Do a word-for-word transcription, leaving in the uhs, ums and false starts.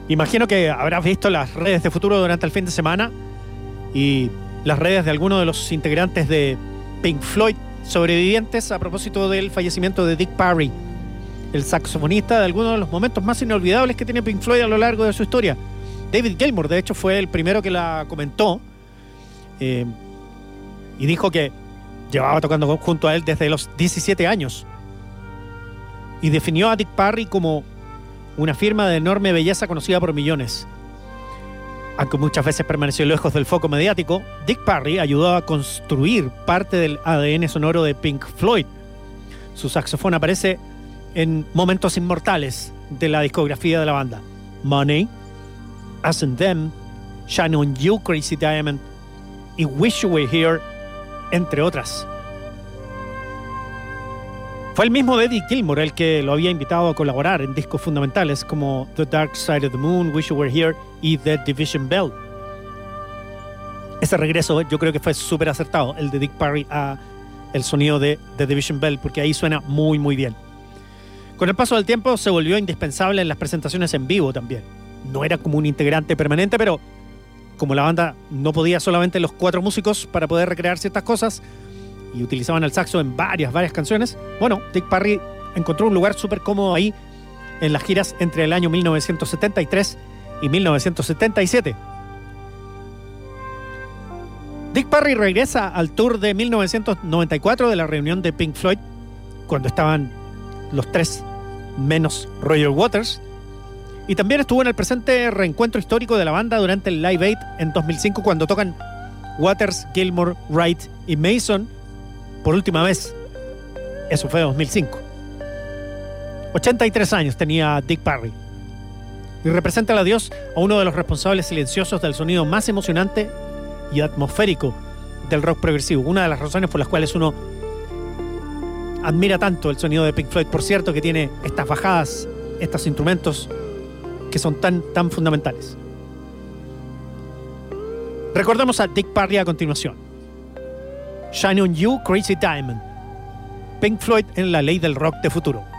Imagino que habrás visto las redes de Futuro durante el fin de semana y las redes de algunos de los integrantes de Pink Floyd sobrevivientes a propósito del fallecimiento de Dick Parry, el saxofonista de algunos de los momentos más inolvidables que tiene Pink Floyd a lo largo de su historia. David Gilmour, de hecho, fue el primero que la comentó eh, y dijo que llevaba tocando junto a él desde los diecisiete años y definió a Dick Parry como una firma de enorme belleza conocida por millones. Aunque muchas veces permaneció lejos del foco mediático, Dick Parry ayudó a construir parte del A D N sonoro de Pink Floyd. Su saxofón aparece en momentos inmortales de la discografía de la banda: Money, Us and Them, Shine on You, Crazy Diamond y Wish You Were Here, entre otras. Fue el mismo David Gilmour el que lo había invitado a colaborar en discos fundamentales como The Dark Side of the Moon, Wish You Were Here y The Division Bell. Ese regreso yo creo que fue súper acertado, el de Dick Parry a el sonido de The Division Bell, porque ahí suena muy muy bien. Con el paso del tiempo se volvió indispensable en las presentaciones en vivo también. No era como un integrante permanente, pero como la banda no podía solamente los cuatro músicos para poder recrear ciertas cosas y utilizaban el saxo en varias, varias canciones, bueno, Dick Parry encontró un lugar súper cómodo ahí en las giras entre el año mil novecientos setenta y tres y mil novecientos setenta y siete. Dick Parry regresa al tour de mil novecientos noventa y cuatro de la reunión de Pink Floyd, cuando estaban los tres menos Roger Waters, y también estuvo en el presente reencuentro histórico de la banda durante el Live Aid en dos mil cinco, cuando tocan Waters, Gilmour, Wright y Mason por última vez. Eso fue dos mil cinco. ochenta y tres años tenía Dick Parry y representa el adiós a uno de los responsables silenciosos del sonido más emocionante y atmosférico del rock progresivo. Una de las razones por las cuales uno admira tanto el sonido de Pink Floyd, por cierto, que tiene estas bajadas, estos instrumentos que son tan, tan fundamentales. Recordemos a Dick Parry a continuación. Shine on You, Crazy Diamond. Pink Floyd en la ley del rock de Futuro.